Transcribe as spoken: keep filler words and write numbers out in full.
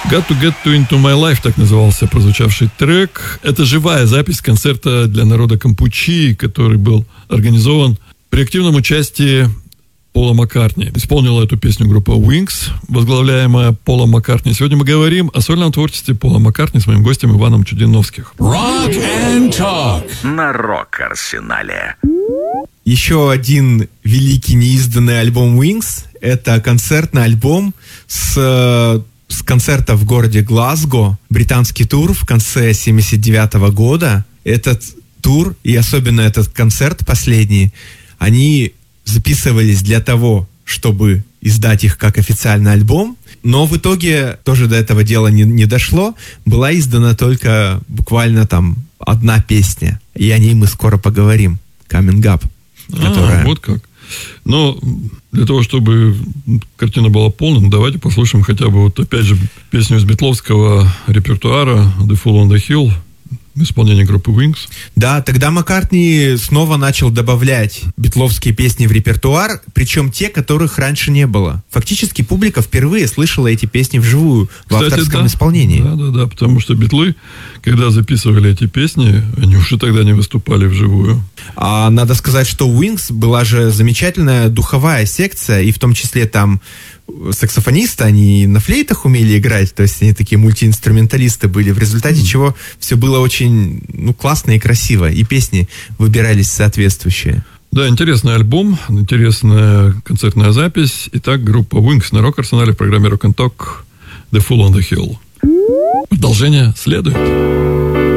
Got to get to into my life, так назывался прозвучавший трек. Это живая запись концерта для народа Кампучи, который был организован при активном участии Пола Маккартни. Исполнила эту песню группа Wings, возглавляемая Полом Маккартни. Сегодня мы говорим о сольном творчестве Пола Маккартни с моим гостем Иваном Чудиновским. Rock and Talk на Рок-Арсенале. Еще один великий неизданный альбом Wings — это концертный альбом с, с концерта в городе Глазго, британский тур в конце семьдесят девятого года. Этот тур и особенно этот концерт последний, они записывались для того, чтобы издать их как официальный альбом, но в итоге тоже до этого дела не, не дошло. Была издана только буквально там одна песня, и о ней мы скоро поговорим. Coming Up. Которая... А, вот как. Но для того, чтобы картина была полной, давайте послушаем хотя бы вот опять же песню из битловского репертуара The Fool on the Hill в исполнении группы Wings. Да, тогда Маккартни снова начал добавлять битловские песни в репертуар, причем те, которых раньше не было. Фактически публика впервые слышала эти песни вживую, Кстати, в авторском да. исполнении. Да, да, да, потому что битлы, когда записывали эти песни, они уже тогда не выступали вживую. А надо сказать, что у Wings была же замечательная духовая секция, и в том числе там саксофонисты, они на флейтах умели играть, то есть они такие мультиинструменталисты были, в результате mm. чего все было очень ну, классно и красиво, и песни выбирались соответствующие. Да, интересный альбом, интересная концертная запись. Итак, группа Wings на Рок-Арсенале в программе Rock and Talk The Fool on the Hill. Продолжение следует.